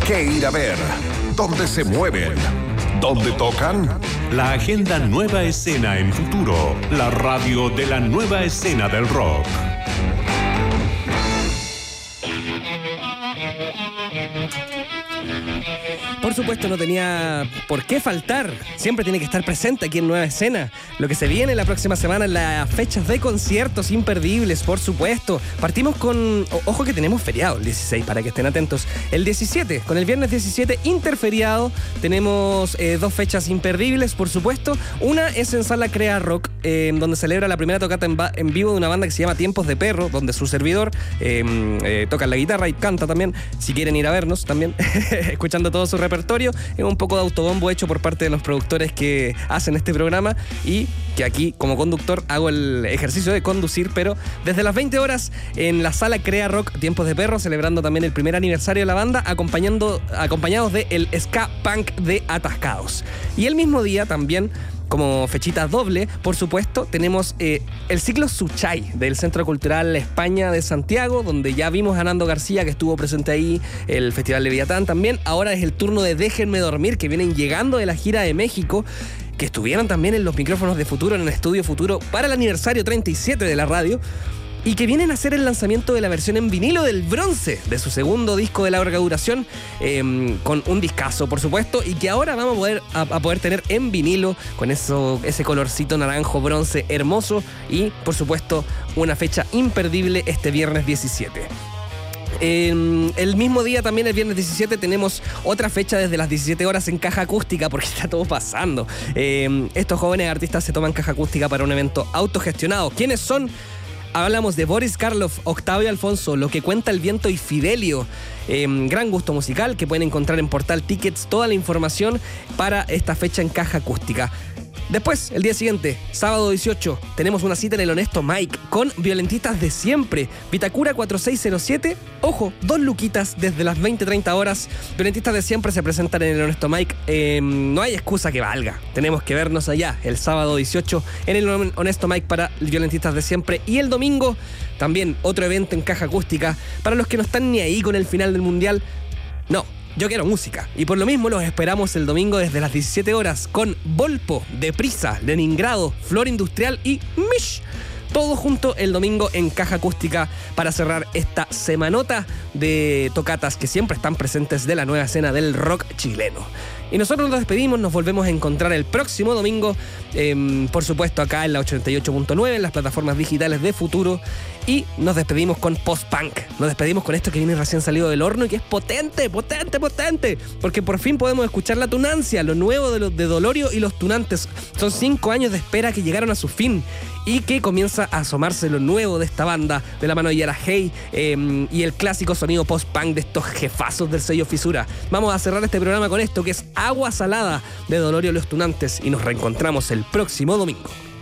qué ir a ver, dónde se mueven, dónde tocan. La agenda Nueva Escena en Futuro, la radio de la nueva escena del rock. Por supuesto, no tenía por qué faltar. Siempre tiene que estar presente aquí en Nueva Escena. Lo que se viene la próxima semana en las fechas de conciertos imperdibles, por supuesto. Partimos con... Ojo que tenemos feriado el 16, para que estén atentos. El 17, con el viernes 17, interferiado. Tenemos dos fechas imperdibles, por supuesto. Una es en Sala Crea Rock, donde celebra la primera tocata en vivo de una banda que se llama Tiempos de Perro, donde su servidor toca la guitarra y canta también. Si quieren ir a vernos también, escuchando todo su repertorio. Es un poco de autobombo hecho por parte de los productores que hacen este programa y que aquí como conductor hago el ejercicio de conducir, pero desde las 20 horas en la Sala Crea Rock Tiempos de Perro, celebrando también el primer aniversario de la banda, acompañados de el ska punk de Atascados. Y el mismo día también, como fechita doble, por supuesto, tenemos el ciclo Suchay del Centro Cultural España de Santiago, donde ya vimos a Nando García, que estuvo presente ahí, el Festival Leviatán también. Ahora es el turno de Déjenme Dormir, que vienen llegando de la gira de México, que estuvieron también en los micrófonos de Futuro, en el Estudio Futuro, para el aniversario 37 de la radio, y que vienen a hacer el lanzamiento de la versión en vinilo del Bronce, de su segundo disco de larga duración, con un discazo, por supuesto, y que ahora vamos a poder tener en vinilo, con ese colorcito naranjo bronce hermoso, y por supuesto una fecha imperdible este viernes 17. El mismo día también, el viernes 17, tenemos otra fecha desde las 17 horas en Caja Acústica, porque está todo pasando. Estos jóvenes artistas se toman Caja Acústica para un evento autogestionado. ¿Quiénes son? Hablamos de Boris Karloff, Octavio Alfonso, Lo que cuenta el viento y Fidelio. Gran gusto musical que pueden encontrar en Portal Tickets toda la información para esta fecha en Caja Acústica. Después, el día siguiente, sábado 18, tenemos una cita en el Honesto Mike con Violentistas de Siempre. Vitacura 4607. Ojo, 2 luquitas desde las 20:30 horas. Violentistas de Siempre se presentan en el Honesto Mike. No hay excusa que valga. Tenemos que vernos allá el sábado 18 en el Honesto Mike para Violentistas de Siempre. Y el domingo, también otro evento en Caja Acústica. Para los que no están ni ahí con el final del Mundial, no. Yo quiero música, y por lo mismo los esperamos el domingo desde las 17 horas con Volpo, Deprisa, Leningrado, Flor Industrial y Mish. Todo junto el domingo en Caja Acústica para cerrar esta semanota de tocatas que siempre están presentes de la nueva escena del rock chileno. Y nosotros nos despedimos, nos volvemos a encontrar el próximo domingo, por supuesto acá en la 88.9, en las plataformas digitales de Futuro. Y nos despedimos con post-punk. Nos despedimos con esto que viene recién salido del horno y que es potente, potente, potente. Porque por fin podemos escuchar La Tunancia, lo nuevo de Dolorio y Los Tunantes. Son 5 años de espera que llegaron a su fin y que comienza a asomarse lo nuevo de esta banda de la mano de Yara Hey, y el clásico sonido post-punk de estos jefazos del sello Fisura. Vamos a cerrar este programa con esto que es Agua Salada de Dolorio y Los Tunantes y nos reencontramos el próximo domingo.